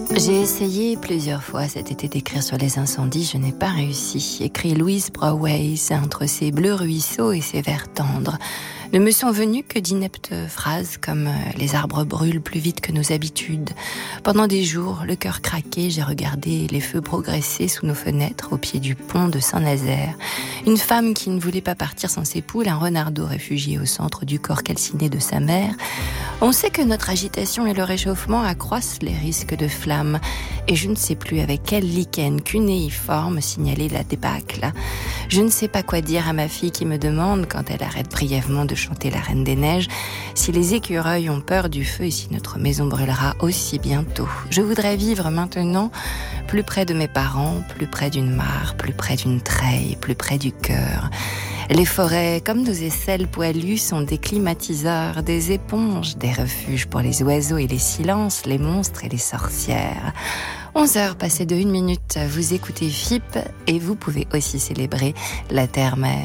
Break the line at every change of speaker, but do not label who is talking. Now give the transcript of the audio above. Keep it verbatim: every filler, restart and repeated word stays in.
J'ai essayé plusieurs fois cet été d'écrire sur les incendies, je n'ai pas réussi. Écrit Louise Braouez entre ses bleus ruisseaux et ses verts tendres. Ne me sont venues que d'ineptes phrases comme « les arbres brûlent plus vite que nos habitudes ». Pendant des jours, le cœur craqué, j'ai regardé les feux progresser sous nos fenêtres au pied du pont de Saint-Nazaire. Une femme qui ne voulait pas partir sans ses poules, un renardeau réfugié au centre du corps calciné de sa mère. On sait que notre agitation et le réchauffement accroissent les risques de flammes. Et je ne sais plus avec quel lichen cunéiforme signaler la débâcle. Je ne sais pas quoi dire à ma fille qui me demande, quand elle arrête brièvement de chanter la Reine des Neiges, si les écureuils ont peur du feu et si notre maison brûlera aussi bientôt. Je voudrais vivre maintenant plus près de mes parents, plus près d'une mare, plus près d'une treille, plus près du cœur. Les forêts, comme nos aisselles poilues, sont des climatiseurs, des éponges, des refuges pour les oiseaux et les silences, les monstres et les sorcières. onze heures passées de une minute, vous écoutez F I P et vous pouvez aussi célébrer la terre-mère.